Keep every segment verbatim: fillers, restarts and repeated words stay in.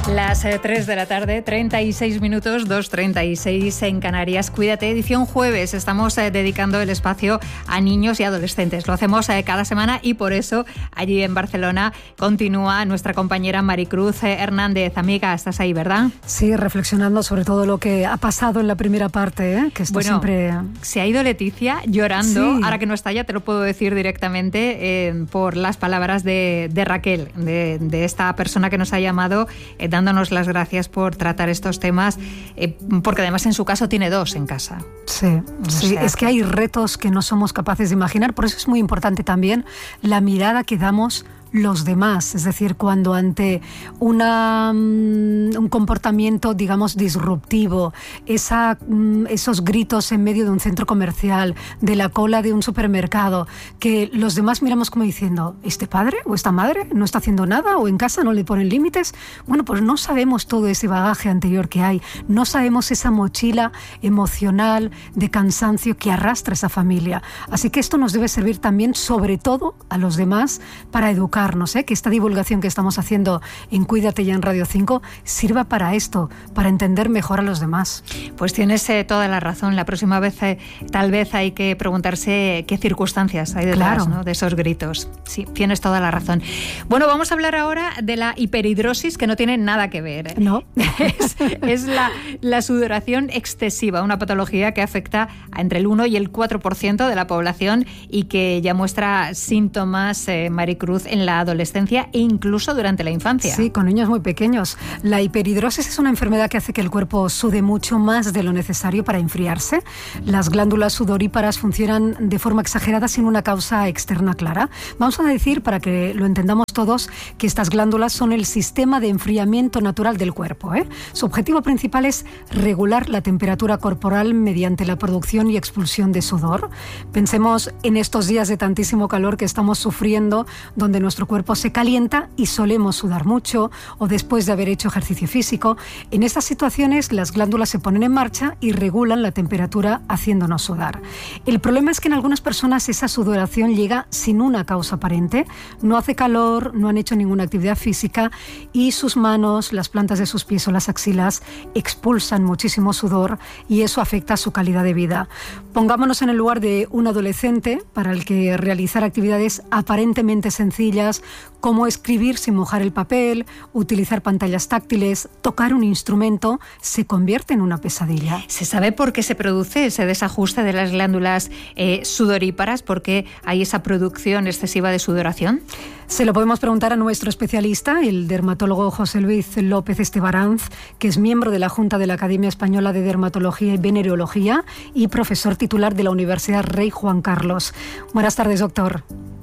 Las eh, tres de la tarde, treinta y seis minutos, dos treinta y seis en Canarias. Cuídate, edición jueves. Estamos eh, dedicando el espacio a niños y adolescentes. Lo hacemos eh, cada semana y por eso allí en Barcelona continúa nuestra compañera Maricruz eh, Hernández. Amiga, estás ahí, ¿verdad? Sí, reflexionando sobre todo lo que ha pasado en la primera parte, ¿eh? Que esto bueno, siempre... se ha ido Leticia llorando. Sí. Ahora que no está ya, te lo puedo decir directamente eh, por las palabras de, de Raquel, de, de esta persona que nos ha llamado eh, dándonos las gracias por tratar estos temas, eh, porque además en su caso tiene dos en casa. Sí, O sí, sea es que hay retos que no somos capaces de imaginar, por eso es muy importante también la mirada que damos los demás, es decir, cuando ante una, um, un comportamiento, digamos, disruptivo, esa, um, esos gritos en medio de un centro comercial, de la cola de un supermercado, que los demás miramos como diciendo, ¿este padre o esta madre no está haciendo nada o en casa no le ponen límites? Bueno, pues no sabemos todo ese bagaje anterior que hay, no sabemos esa mochila emocional de cansancio que arrastra esa familia. Así que esto nos debe servir también, sobre todo, a los demás para educar. ¿eh? Que esta divulgación que estamos haciendo en Cuídate Ya en Radio cinco sirva para esto, para entender mejor a los demás. Pues tienes eh, toda la razón. La próxima vez eh, tal vez hay que preguntarse qué circunstancias hay detrás, Claro. ¿no? de esos gritos. Sí, tienes toda la razón. Bueno, vamos a hablar ahora de la hiperhidrosis, que no tiene nada que ver. ¿eh? No. Es, es la, la sudoración excesiva, una patología que afecta a entre el uno y el cuatro por ciento de la población y que ya muestra síntomas, eh, Maricruz, en la adolescencia e incluso durante la infancia. Sí, con niños muy pequeños. La hiperhidrosis es una enfermedad que hace que el cuerpo sude mucho más de lo necesario para enfriarse. Las glándulas sudoríparas funcionan de forma exagerada sin una causa externa clara. Vamos a decir, para que lo entendamos todos, que estas glándulas son el sistema de enfriamiento natural del cuerpo, ¿eh? Su objetivo principal es regular la temperatura corporal mediante la producción y expulsión de sudor. Pensemos en estos días de tantísimo calor que estamos sufriendo, donde nuestro cuerpo se calienta y solemos sudar mucho, o después de haber hecho ejercicio físico. En estas situaciones las glándulas se ponen en marcha y regulan la temperatura haciéndonos sudar. El problema es que en algunas personas esa sudoración llega sin una causa aparente, no hace calor, no han hecho ninguna actividad física y sus manos, las plantas de sus pies o las axilas expulsan muchísimo sudor y eso afecta a su calidad de vida. Pongámonos en el lugar de un adolescente para el que realizar actividades aparentemente sencillas como escribir sin mojar el papel, utilizar pantallas táctiles, tocar un instrumento, se convierte en una pesadilla. ¿Se sabe por qué se produce ese desajuste de las glándulas eh, sudoríparas? ¿Por qué hay esa producción excesiva de sudoración? Se lo podemos preguntar a nuestro especialista, el dermatólogo José Luis López Estebaranz, que es miembro de la Junta de la Academia Española de Dermatología y Venereología y profesor titular de la Universidad Rey Juan Carlos. Buenas tardes, doctor.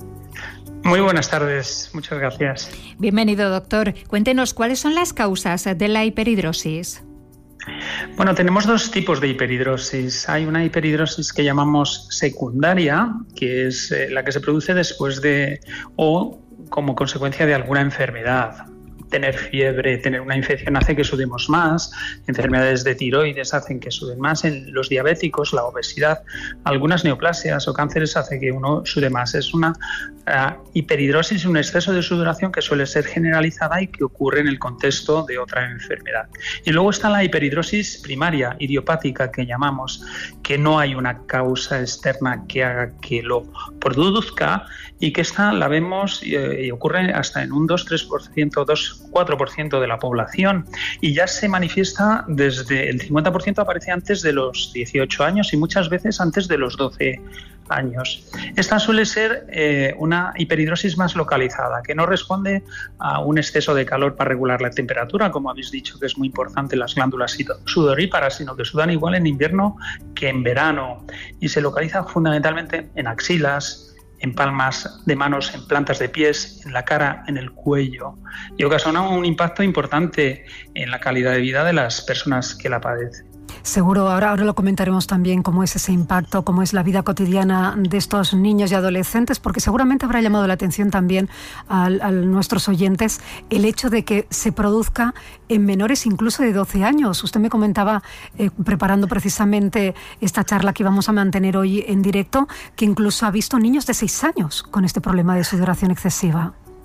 Muy buenas tardes, muchas gracias. Bienvenido, doctor. Cuéntenos, ¿cuáles son las causas de la hiperhidrosis? Bueno, tenemos dos tipos de hiperhidrosis. Hay una hiperhidrosis que llamamos secundaria, que es eh, la que se produce después de o como consecuencia de alguna enfermedad. Tener fiebre, tener una infección hace que sudemos más, enfermedades de tiroides hacen que suden más, en los diabéticos, la obesidad, algunas neoplasias o cánceres hace que uno sude más. Es una uh, hiperhidrosis, un exceso de sudoración que suele ser generalizada y que ocurre en el contexto de otra enfermedad. Y luego está la hiperhidrosis primaria, idiopática, que llamamos, que no hay una causa externa que haga que lo produzca y que esta la vemos eh, y ocurre hasta en un dos, tres por ciento, dos, cuatro por ciento de la población y ya se manifiesta desde el cincuenta por ciento aparece antes de los dieciocho años y muchas veces antes de los doce años. Esta suele ser eh, una hiperhidrosis más localizada, que no responde a un exceso de calor para regular la temperatura, como habéis dicho que es muy importante las glándulas sudoríparas, sino que sudan igual en invierno que en verano y se localiza fundamentalmente en axilas, en palmas de manos, en plantas de pies, en la cara, en el cuello y ocasiona un impacto importante en la calidad de vida de las personas que la padecen. Seguro, ahora, ahora lo comentaremos también cómo es ese impacto, cómo es la vida cotidiana de estos niños y adolescentes, porque seguramente habrá llamado la atención también a, a nuestros oyentes el hecho de que se produzca en menores incluso de doce años. Usted me comentaba, eh, preparando precisamente esta charla que vamos a mantener hoy en directo, que incluso ha visto niños de seis años con este problema de sudoración excesiva.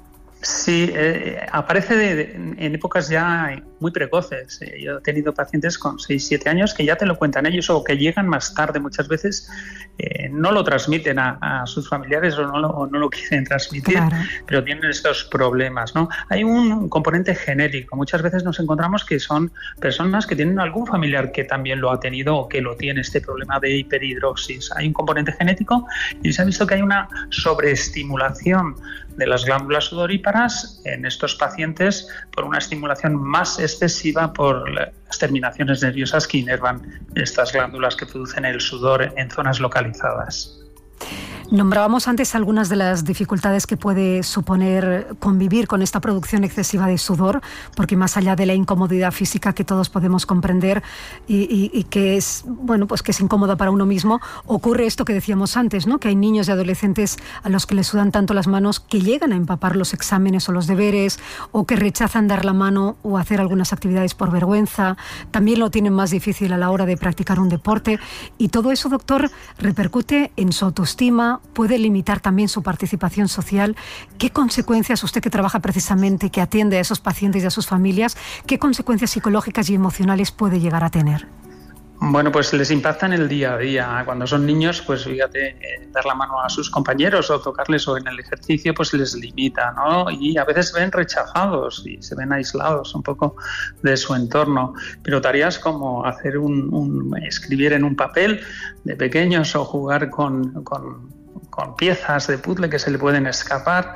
Sí, eh, aparece de, de, en épocas ya muy precoces. Eh, yo he tenido pacientes con seis, siete años que ya te lo cuentan ellos o que llegan más tarde. Muchas veces eh, no lo transmiten a, a sus familiares o no lo, o no lo quieren transmitir, claro, pero tienen estos problemas, ¿no? Hay un componente genético. Muchas veces nos encontramos que son personas que tienen algún familiar que también lo ha tenido o que lo tiene, este problema de hiperhidrosis. Hay un componente genético y se ha visto que hay una sobreestimulación de las glándulas sudoríparas en estos pacientes por una estimulación más excesiva por las terminaciones nerviosas que inervan estas glándulas que producen el sudor en zonas localizadas. Nombrábamos antes algunas de las dificultades que puede suponer convivir con esta producción excesiva de sudor, porque más allá de la incomodidad física que todos podemos comprender y, y, y que es, bueno, pues que es incómoda para uno mismo, ocurre esto que decíamos antes, ¿no? Que hay niños y adolescentes a los que les sudan tanto las manos que llegan a empapar los exámenes o los deberes, o que rechazan dar la mano o hacer algunas actividades por vergüenza. También lo tienen más difícil a la hora de practicar un deporte. Y todo eso, doctor, repercute en su autoestima, puede limitar también su participación social. ¿Qué consecuencias, usted que trabaja precisamente, que atiende a esos pacientes y a sus familias, qué consecuencias psicológicas y emocionales puede llegar a tener? Bueno, pues les impacta en el día a día. Cuando son niños, pues fíjate, eh, dar la mano a sus compañeros o tocarles o en el ejercicio, pues les limita, ¿no? Y a veces se ven rechazados y se ven aislados un poco de su entorno. Pero tareas como hacer un, un escribir en un papel de pequeños o jugar con, con, con piezas de puzzle que se le pueden escapar,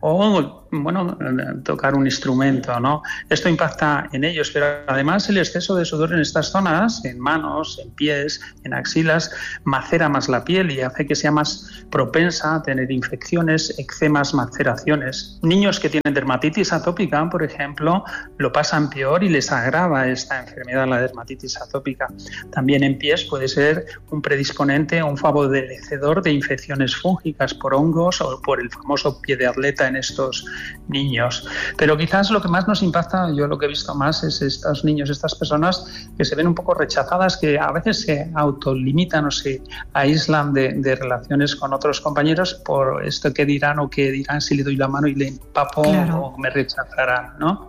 o, bueno, tocar un instrumento, ¿no? Esto impacta en ellos, pero además el exceso de sudor en estas zonas, en manos, en pies, en axilas, macera más la piel y hace que sea más propensa a tener infecciones, eczemas, maceraciones. Niños que tienen dermatitis atópica, por ejemplo, lo pasan peor y les agrava esta enfermedad, la dermatitis atópica. También en pies puede ser un predisponente o un favorecedor de infecciones fúngicas por hongos o por el famoso pie de atleta en estos niños. Pero quizás lo que más nos impacta, yo lo que he visto más, es estos niños, estas personas que se ven un poco rechazadas, que a veces se autolimitan o se aíslan de, de relaciones con otros compañeros por esto que dirán o que dirán si le doy la mano y le empapo, claro, o me rechazarán, ¿no?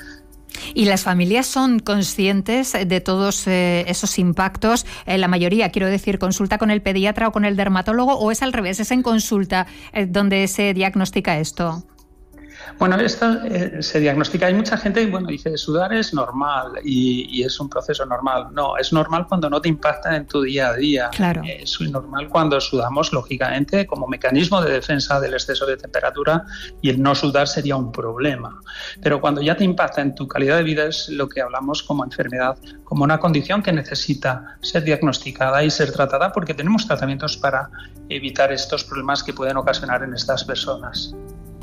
¿Y las familias son conscientes de todos eh, esos impactos? Eh, la mayoría, quiero decir, ¿consulta con el pediatra o con el dermatólogo o es al revés, es en consulta eh, donde se diagnostica esto? Bueno, esto eh, se diagnostica. Hay mucha gente que bueno, dice sudar es normal y, y es un proceso normal. No, es normal cuando no te impacta en tu día a día. Claro. Es normal cuando sudamos, lógicamente, como mecanismo de defensa del exceso de temperatura, y el no sudar sería un problema. Pero cuando ya te impacta en tu calidad de vida es lo que hablamos como enfermedad, como una condición que necesita ser diagnosticada y ser tratada, porque tenemos tratamientos para evitar estos problemas que pueden ocasionar en estas personas.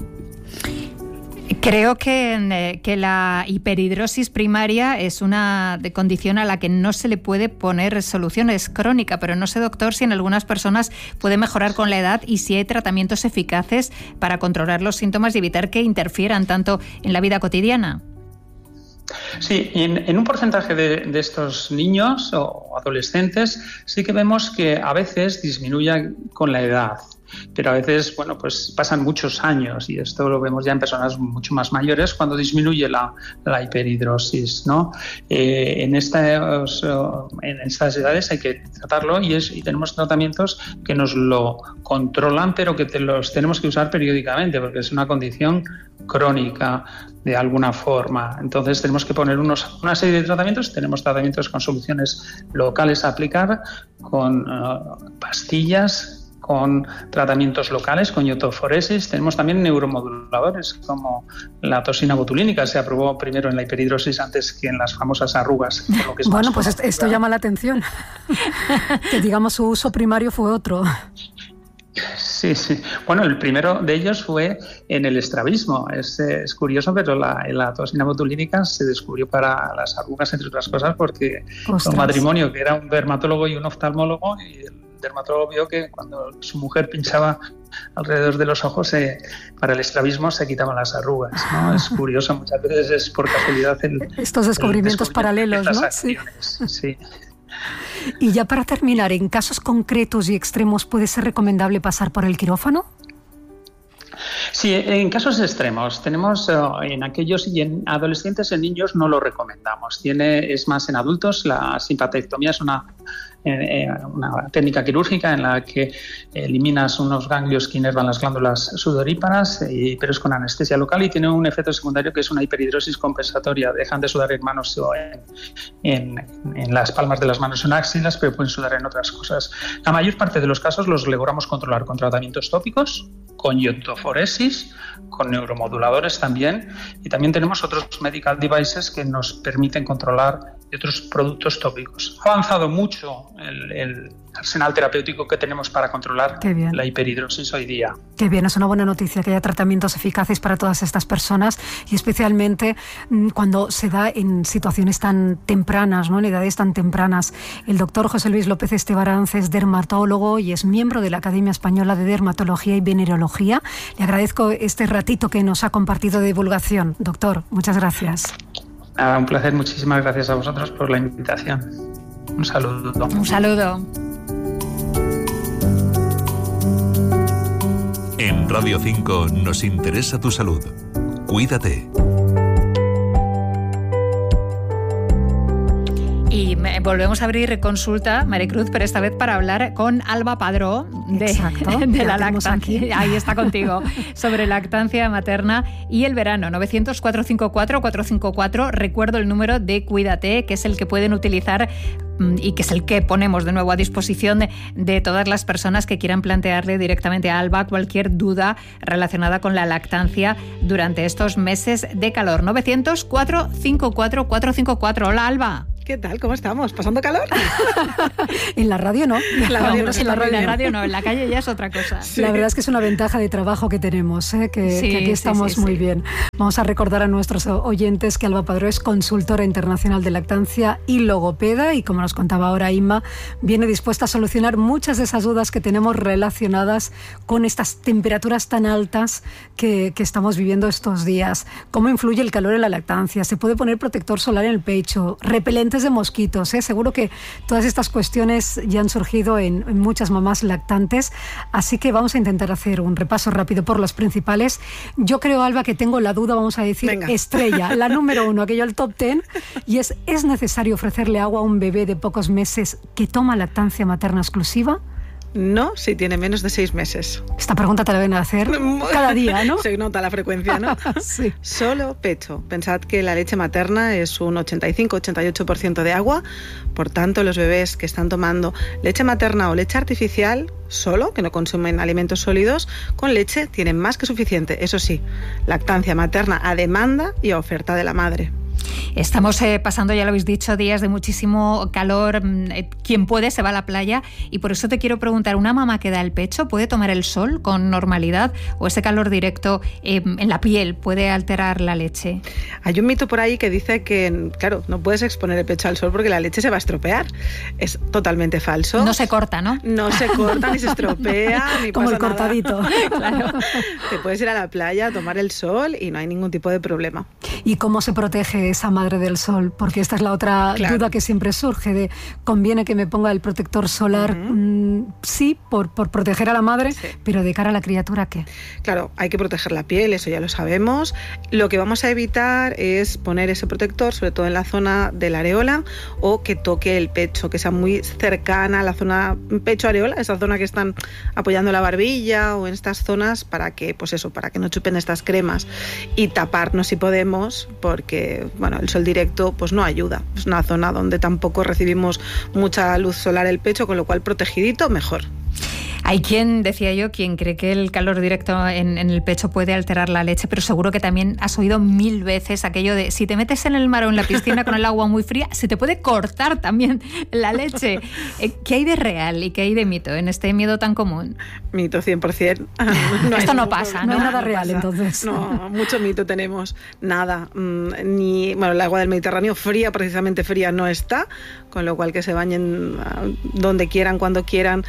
Creo que, que la hiperhidrosis primaria es una condición a la que no se le puede poner solución, es crónica, pero no sé, doctor, si en algunas personas puede mejorar con la edad y si hay tratamientos eficaces para controlar los síntomas y evitar que interfieran tanto en la vida cotidiana. Sí, en, en un porcentaje de, de estos niños o adolescentes sí que vemos que a veces disminuye con la edad. Pero a veces, bueno, pues pasan muchos años y esto lo vemos ya en personas mucho más mayores cuando disminuye la, la hiperhidrosis, ¿no? Eh, en, estas, en estas edades hay que tratarlo y, es, y tenemos tratamientos que nos lo controlan, pero que te los tenemos que usar periódicamente porque es una condición crónica de alguna forma. Entonces tenemos que poner unos, una serie de tratamientos. Tenemos tratamientos con soluciones locales a aplicar, con uh, pastillas, con tratamientos locales, con iotoforesis. Tenemos también neuromoduladores como la toxina botulínica. Se aprobó primero en la hiperhidrosis antes que en las famosas arrugas. Lo que es bueno, pues esto, esto llama la atención. Que digamos su uso primario fue otro. Sí, sí. Bueno, el primero de ellos fue en el estrabismo. Es, es curioso, pero la, la toxina botulínica se descubrió para las arrugas, entre otras cosas, porque Ostras. un matrimonio que era un dermatólogo y un oftalmólogo, y el dermatólogo vio que cuando su mujer pinchaba alrededor de los ojos, eh, para el estrabismo se quitaban las arrugas, ¿no? Es curioso, muchas veces es por casualidad el, estos descubrimientos el paralelos, ¿no? Sí. sí. Y ya para terminar, ¿en casos concretos y extremos puede ser recomendable pasar por el quirófano? Sí, en casos extremos. Tenemos uh, en aquellos y en adolescentes, en niños no lo recomendamos. Tiene, es más en adultos. La simpatectomía es una, eh, una técnica quirúrgica en la que eliminas unos ganglios que inervan las glándulas sudoríparas, y, pero es con anestesia local y tiene un efecto secundario que es una hiperhidrosis compensatoria. Dejan de sudar en manos o en, en, en las palmas de las manos, en axilas, pero pueden sudar en otras cosas. La mayor parte de los casos los logramos controlar con tratamientos tópicos, con iodoforesis, con neuromoduladores también, y también tenemos otros medical devices que nos permiten controlar otros productos tópicos. Ha avanzado mucho el, el arsenal terapéutico que tenemos para controlar la hiperhidrosis hoy día. Qué bien, es una buena noticia que haya tratamientos eficaces para todas estas personas, y especialmente cuando se da en situaciones tan tempranas, ¿no? En edades tan tempranas. El doctor José Luis López Estebaranz es dermatólogo y es miembro de la Academia Española de Dermatología y Venerología. Le agradezco este ratito que nos ha compartido de divulgación. Doctor, muchas gracias. Nada, un placer. Muchísimas gracias a vosotros por la invitación. Un saludo. Un saludo. En Radio cinco nos interesa tu salud. Cuídate. Y volvemos a abrir consulta, Maricruz, pero esta vez para hablar con Alba Padró de, Exacto, de la lactancia. Ahí está contigo, sobre lactancia materna y el verano. novecientos, cuatrocientos cincuenta y cuatro, cuatrocientos cincuenta y cuatro. Recuerdo el número de Cuídate, que es el que pueden utilizar y que es el que ponemos de nuevo a disposición de, de todas las personas que quieran plantearle directamente a Alba cualquier duda relacionada con la lactancia durante estos meses de calor. novecientos, cuatrocientos cincuenta y cuatro, cuatrocientos cincuenta y cuatro. Hola, Alba. ¿Qué tal? ¿Cómo estamos? ¿Pasando calor? En la radio no. En la radio, no, en la radio, en la radio no, en la calle ya es otra cosa. Sí. La verdad es que es una ventaja de trabajo que tenemos, ¿eh? que, sí, que aquí estamos sí, sí, muy sí. bien. Vamos a recordar a nuestros oyentes que Alba Padró es consultora internacional de lactancia y logopeda, y como nos contaba ahora Inma, viene dispuesta a solucionar muchas de esas dudas que tenemos relacionadas con estas temperaturas tan altas que, que estamos viviendo estos días. ¿Cómo influye el calor en la lactancia? ¿Se puede poner protector solar en el pecho? ¿Repelentes de mosquitos? ¿eh? Seguro que todas estas cuestiones ya han surgido en, en muchas mamás lactantes, así que vamos a intentar hacer un repaso rápido por los principales. Yo creo, Alba, que tengo la duda, vamos a decir, Venga. estrella, la número uno, aquello el top ten, y es, ¿es necesario ofrecerle agua a un bebé de pocos meses que toma lactancia materna exclusiva? No, si tiene menos de seis meses. Esta pregunta te la ven a hacer cada día, ¿no? Se nota la frecuencia, ¿no? Sí. Solo pecho. Pensad que la leche materna es un ochenta y cinco a ochenta y ocho por ciento de agua. Por tanto, los bebés que están tomando leche materna o leche artificial solo, que no consumen alimentos sólidos, con leche tienen más que suficiente. Eso sí, lactancia materna a demanda y a oferta de la madre. Estamos eh, pasando, ya lo habéis dicho, días de muchísimo calor. Quien puede se va a la playa, y por eso te quiero preguntar, ¿una mamá que da el pecho puede tomar el sol con normalidad, o ese calor directo eh, en la piel puede alterar la leche? Hay un mito por ahí que dice que, claro, no puedes exponer el pecho al sol porque la leche se va a estropear. Es totalmente falso. No se corta, ¿no? No se corta, ni se estropea, ni como pasa el cortadito. Claro. Te puedes ir a la playa a tomar el sol y no hay ningún tipo de problema. ¿Y cómo se protege esa madre del sol? Porque esta es la otra claro. duda que siempre surge, de ¿conviene que me ponga el protector solar? Uh-huh. Mm, sí, por, por proteger a la madre, sí. pero de cara a la criatura, ¿qué? Claro, hay que proteger la piel, eso ya lo sabemos. Lo que vamos a evitar es poner ese protector, sobre todo en la zona de la areola, o que toque el pecho, que sea muy cercana a la zona pecho-areola, esa zona que están apoyando la barbilla, o en estas zonas, para que, pues eso, para que no chupen estas cremas, y taparnos si podemos, porque, bueno, el sol directo pues no ayuda. Es una zona donde tampoco recibimos mucha luz solar el pecho, con lo cual protegidito mejor. Hay quien, decía yo, quien cree que el calor directo en, en el pecho puede alterar la leche, pero seguro que también has oído mil veces aquello de si te metes en el mar o en la piscina con el agua muy fría, se te puede cortar también la leche. ¿Qué hay de real y qué hay de mito en este miedo tan común? Mito cien por ciento. No Esto no pasa, ¿no? No hay nada no real, pasa. entonces. No, mucho mito tenemos. Nada. Ni, bueno, el agua del Mediterráneo fría, precisamente fría, no está, con lo cual que se bañen donde quieran, cuando quieran.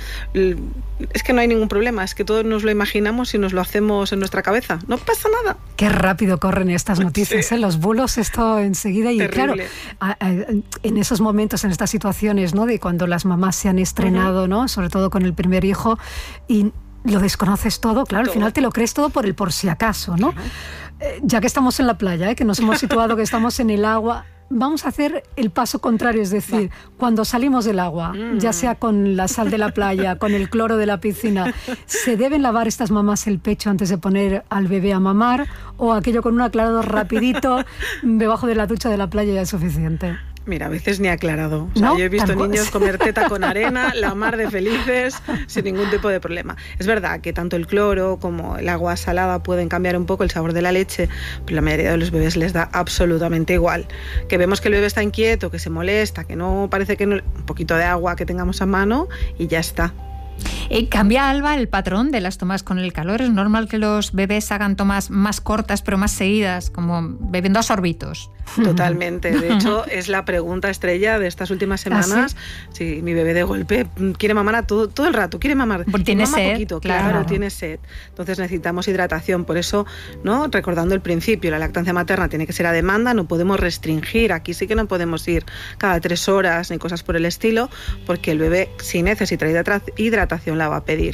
Es que no hay ningún problema, es que todos nos lo imaginamos y nos lo hacemos en nuestra cabeza. No pasa nada. Qué rápido corren estas noticias, sí. ¿eh? Los bulos, esto enseguida. Y Terrible. claro, a, a, en esos momentos, en estas situaciones, ¿no? De cuando las mamás se han estrenado, uh-huh. ¿no? Sobre todo con el primer hijo, y lo desconoces todo, claro, todo. Al final te lo crees todo por el por si acaso, ¿no? Claro. Eh, ya que estamos en la playa, ¿eh? Que nos hemos situado, que estamos en el agua, vamos a hacer el paso contrario, es decir, Va. cuando salimos del agua, mm. ya sea con la sal de la playa, con el cloro de la piscina, ¿se deben lavar estas mamás el pecho antes de poner al bebé a mamar o aquello con un aclarado rapidito debajo de la ducha de la playa ya es suficiente? Mira, a veces ni aclarado. O sea, ¿No? yo he visto Tampoco. niños comer teta con arena, la mar de felices, sin ningún tipo de problema. Es verdad que tanto el cloro como el agua salada pueden cambiar un poco el sabor de la leche, pero la mayoría de los bebés les da absolutamente igual. Que vemos que el bebé está inquieto, que se molesta, que no parece que no... Un poquito de agua que tengamos a mano y ya está. Eh, ¿Cambia, Alba, el patrón de las tomas con el calor? ¿Es normal que los bebés hagan tomas más cortas pero más seguidas, como bebiendo a sorbitos? Totalmente. De hecho, es la pregunta estrella de estas últimas semanas. ¿Ah, sí? Sí, mi bebé de golpe quiere mamar a todo, todo el rato, quiere mamar. Porque tiene mama sed, poquito, claro. claro, tiene sed. Entonces necesitamos hidratación. Por eso, ¿no? Recordando el principio, la lactancia materna tiene que ser a demanda, no podemos restringir. Aquí sí que no podemos ir cada tres horas ni cosas por el estilo, porque el bebé, si necesita hidratación, la va a pedir.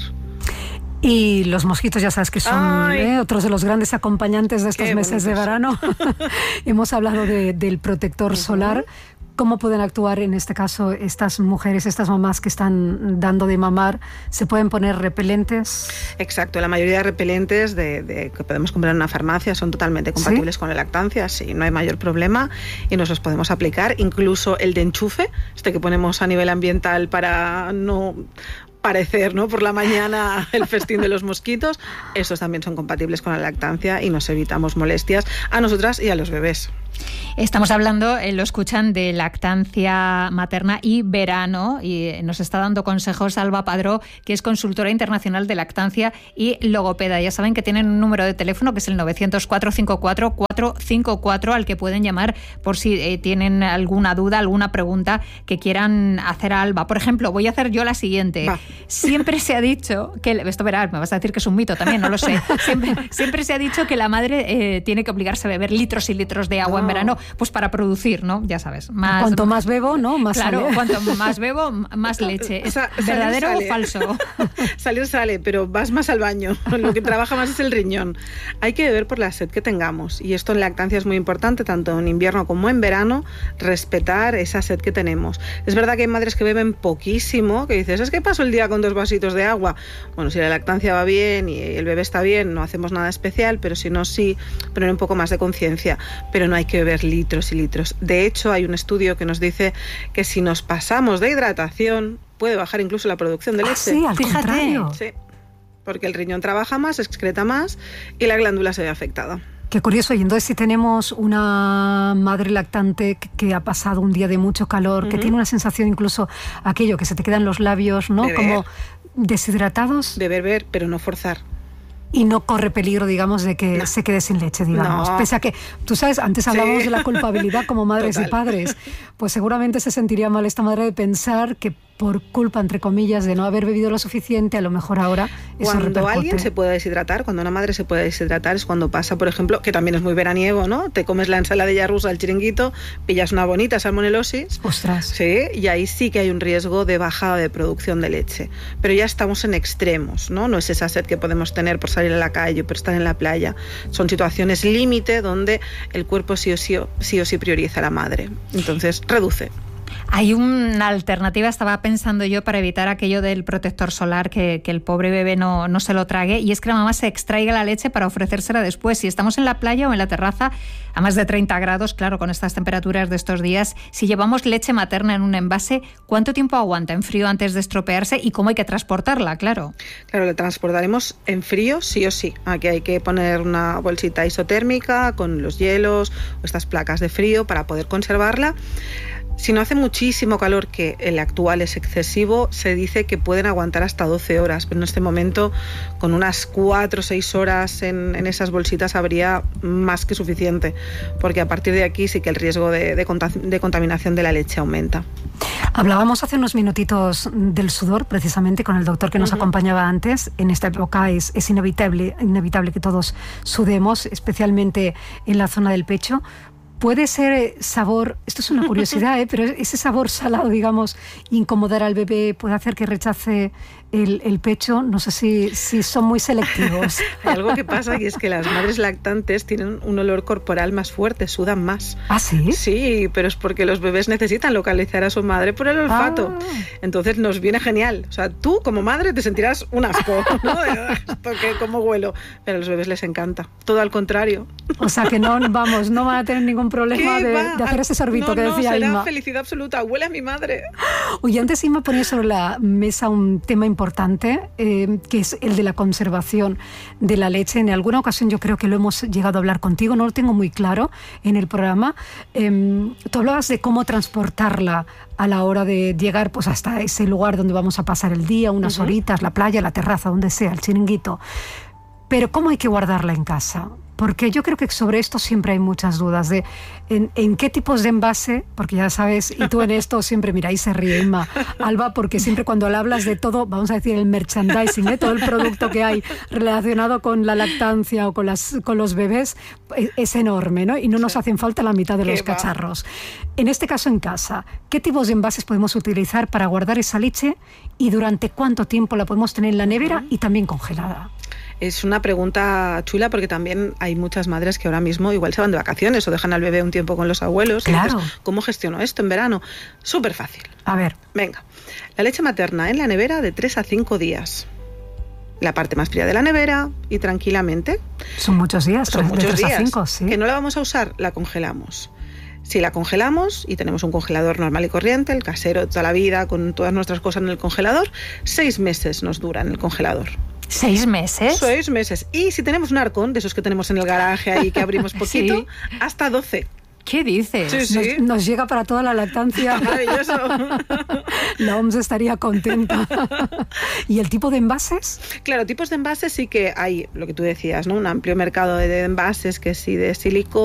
Y los mosquitos, ya sabes que son ¿eh? otros de los grandes acompañantes de estos Qué meses de verano. Hemos hablado de, del protector uh-huh. solar. ¿Cómo pueden actuar en este caso estas mujeres, estas mamás que están dando de mamar? ¿Se pueden poner repelentes? Exacto, la mayoría de repelentes de, de, que podemos comprar en una farmacia son totalmente compatibles ¿Sí? con la lactancia, sí, no hay mayor problema y nos los podemos aplicar. Incluso el de enchufe, este que ponemos a nivel ambiental para no... parecer, ¿no? Por la mañana el festín de los mosquitos, esos también son compatibles con la lactancia y nos evitamos molestias a nosotras y a los bebés. Estamos hablando, eh, lo escuchan, de lactancia materna y verano y nos está dando consejos Alba Padró, que es consultora internacional de lactancia y logopeda. Ya saben que tienen un número de teléfono que es el novecientos, cuatrocientos cincuenta y cuatro, cuatrocientos cincuenta y cuatro al que pueden llamar por si eh, tienen alguna duda, alguna pregunta que quieran hacer a Alba. Por ejemplo, voy a hacer yo la siguiente. Va. Siempre se ha dicho que, esto verás, me vas a decir que es un mito también, no lo sé. Siempre, siempre se ha dicho que la madre eh, tiene que obligarse a beber litros y litros de agua no. en verano, pues para producir, ¿no? Ya sabes. Más, cuanto más bebo, ¿no? Más claro, sale. cuanto más bebo, más leche. ¿Es Sa- verdadero sale. o falso? Salir sale, pero vas más al baño. Lo que trabaja más es el riñón. Hay que beber por la sed que tengamos. Y esto en lactancia es muy importante, tanto en invierno como en verano, respetar esa sed que tenemos. Es verdad que hay madres que beben poquísimo, que dices, es que paso el día con dos vasitos de agua. Bueno, si la lactancia va bien y el bebé está bien, no hacemos nada especial, pero si no, sí, poner un poco más de conciencia. Pero no hay que beber litros y litros. De hecho, hay un estudio que nos dice que si nos pasamos de hidratación, puede bajar incluso la producción de leche. Ah, sí, al Fíjate. contrario. Sí, porque el riñón trabaja más, excreta más y la glándula se ve afectada. Qué curioso. Y entonces, si tenemos una madre lactante que, que ha pasado un día de mucho calor, uh-huh. que tiene una sensación incluso aquello que se te quedan los labios, ¿no? Beber. Como deshidratados. De beber, pero no forzar. Y no corre peligro, digamos, de que no. se quede sin leche, digamos. No. Pese a que, tú sabes, antes hablábamos sí. de la culpabilidad como madres Total. y padres. Pues seguramente se sentiría mal esta madre de pensar que por culpa, entre comillas, de no haber bebido lo suficiente, a lo mejor ahora eso Cuando repercute. alguien se puede deshidratar, cuando una madre se puede deshidratar, es cuando pasa, por ejemplo, que también es muy veraniego, ¿no? Te comes la ensaladilla rusa, el chiringuito, pillas una bonita salmonelosis. Ostras. Sí, y ahí sí que hay un riesgo de bajada de producción de leche. Pero ya estamos en extremos, ¿no? No es esa sed que podemos tener por salir a la calle, por estar en la playa. Son situaciones límite donde el cuerpo sí o sí, sí o sí prioriza a la madre. Entonces, reduce. Hay una alternativa, estaba pensando yo, para evitar aquello del protector solar, que, que el pobre bebé no, no se lo trague, y es que la mamá se extraiga la leche para ofrecérsela después. Si estamos en la playa o en la terraza a más de treinta grados, claro, con estas temperaturas de estos días, si llevamos leche materna en un envase, ¿cuánto tiempo aguanta en frío antes de estropearse y cómo hay que transportarla? Claro. Claro, la transportaremos en frío sí o sí. Aquí hay que poner una bolsita isotérmica con los hielos o estas placas de frío para poder conservarla. Si no hace muchísimo calor, que el actual es excesivo, se dice que pueden aguantar hasta doce horas, pero en este momento con unas cuatro o seis horas en, en esas bolsitas habría más que suficiente, porque a partir de aquí sí que el riesgo de, de, de contaminación de la leche aumenta. Hablábamos hace unos minutitos del sudor, precisamente con el doctor que nos uh-huh. acompañaba antes. En esta época es, es inevitable, inevitable que todos sudemos, especialmente en la zona del pecho. puede ser sabor, esto es una curiosidad, ¿eh? Pero ese sabor salado, digamos, incomodar al bebé, puede hacer que rechace el, el pecho. No sé si, si son muy selectivos. Hay algo que pasa, y es que las madres lactantes tienen un olor corporal más fuerte, sudan más. ¿Ah, sí? Sí, pero es porque los bebés necesitan localizar a su madre por el olfato. Ah. Entonces nos viene genial. O sea, tú como madre te sentirás un asco, ¿no? Porque cómo huelo. Pero a los bebés les encanta. Todo al contrario. O sea que no, vamos, no van a tener ningún problema de, de hacer ese sorbito no, que decía no, será Inma. Felicidad absoluta. Huele a mi madre. Oye, antes Inma ponía sobre la mesa un tema importante, eh, que es el de la conservación de la leche. En alguna ocasión yo creo que lo hemos llegado a hablar contigo, no lo tengo muy claro en el programa. Eh, tú hablabas de cómo transportarla a la hora de llegar pues hasta ese lugar donde vamos a pasar el día, unas uh-huh. horitas, la playa, la terraza, donde sea, el chiringuito. Pero ¿cómo hay que guardarla en casa? Porque yo creo que sobre esto siempre hay muchas dudas de en, en qué tipos de envase, porque ya sabes, y tú en esto siempre, mira, ahí se ríe Inma, Alba, porque siempre cuando le hablas de todo, vamos a decir el merchandising, ¿eh? Todo el producto que hay relacionado con la lactancia o con, las, con los bebés, es, es enorme, ¿no? Y no nos sí. hacen falta la mitad de los va? cacharros. En este caso en casa, ¿qué tipos de envases podemos utilizar para guardar esa leche y durante cuánto tiempo la podemos tener en la nevera y también congelada? Es una pregunta chula porque también hay muchas madres que ahora mismo igual se van de vacaciones o dejan al bebé un tiempo con los abuelos. Claro. Y dices, ¿cómo gestiono esto en verano? Súper fácil. A ver. Venga, la leche materna en la nevera de tres a cinco días. La parte más fría de la nevera y tranquilamente. Son muchos días, Son muchos de tres días. a cinco, sí. Que no la vamos a usar, la congelamos. Si la congelamos y tenemos un congelador normal y corriente, el casero de toda la vida, con todas nuestras cosas en el congelador, seis meses nos dura en el congelador. ¿Seis meses? Seis meses. Y si tenemos un arcón, de esos que tenemos en el garaje ahí que abrimos poquito, ¿sí? Hasta doce. ¿Qué dices? Sí, sí. Nos, nos llega para toda la lactancia. Maravilloso. La O M S estaría contenta. ¿Y el tipo de envases? Claro, tipos de envases sí que hay, lo que tú decías, ¿no? Un amplio mercado de envases, que sí de silicona,